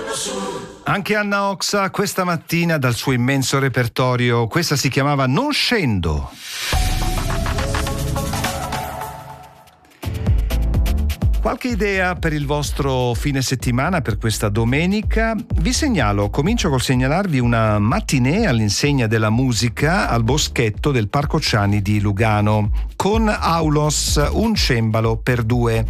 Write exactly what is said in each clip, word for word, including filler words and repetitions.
Anche Anna Oxa questa mattina dal suo immenso repertorio, questa si chiamava Non scendo. Qualche idea per il vostro fine settimana, per questa domenica? Vi segnalo, comincio col segnalarvi una matinée all'insegna della musica al Boschetto del Parco Ciani di Lugano con Aulos, un cembalo per due.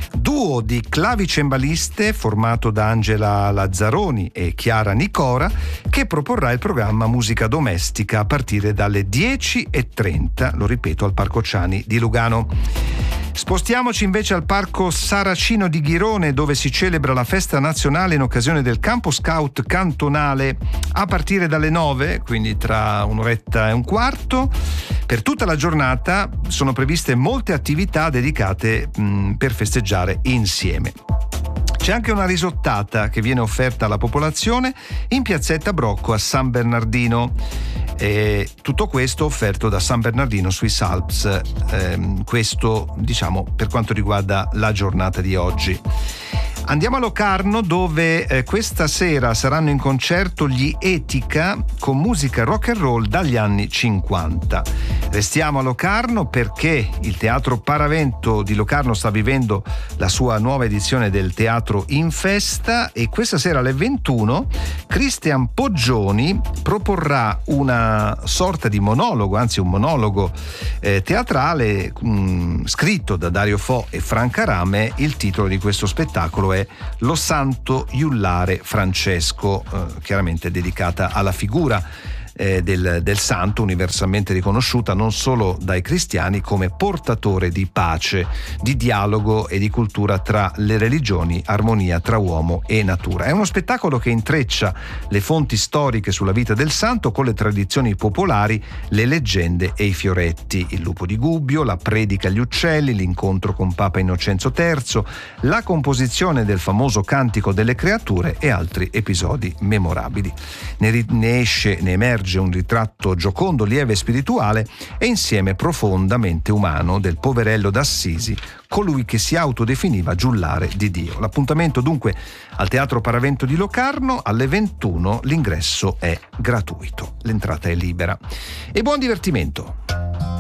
Duo di clavicembaliste formato da Angela Lazzaroni e Chiara Nicora che proporrà il programma Musica Domestica a partire dalle dieci e trenta, lo ripeto, al Parco Ciani di Lugano. Spostiamoci invece al Parco Saracino di Ghirone, dove si celebra la festa nazionale in occasione del Campo Scout cantonale a partire dalle nove, quindi tra un'oretta e un quarto. Per tutta la giornata sono previste molte attività dedicate mh, per festeggiare insieme. C'è anche una risottata che viene offerta alla popolazione in piazzetta Brocco a San Bernardino. E tutto questo offerto da San Bernardino Swiss Alps, ehm, questo diciamo per quanto riguarda la giornata di oggi. Andiamo a Locarno, dove eh, questa sera saranno in concerto gli Etica con musica rock and roll dagli anni cinquanta. Restiamo a Locarno perché il Teatro Paravento di Locarno sta vivendo la sua nuova edizione del Teatro in Festa e questa sera alle ventuno Cristian Poggioni proporrà una sorta di monologo, anzi un monologo eh, teatrale mh, scritto da Dario Fo e Franca Rame. Il titolo di questo spettacolo è Lo Santo Iullare Francesco, eh, chiaramente dedicata alla figura eh, del, del santo, universalmente riconosciuta non solo dai cristiani come portatore di pace, di dialogo e di cultura tra le religioni, armonia tra uomo e natura. È uno spettacolo che intreccia le fonti storiche sulla vita del santo con le tradizioni popolari, le leggende e i fioretti, il lupo di Gubbio, la predica agli uccelli, l'incontro con Papa Innocenzo terzo, la composizione del famoso Cantico delle Creature e altri episodi memorabili. Ne, ne esce, ne emerge un ritratto giocondo, lieve e spirituale e insieme profondamente umano del poverello d'Assisi, colui che si autodefiniva giullare di Dio. L'appuntamento dunque al Teatro Paravento di Locarno alle ventuno, l'ingresso è gratuito, l'entrata è libera. E buon divertimento!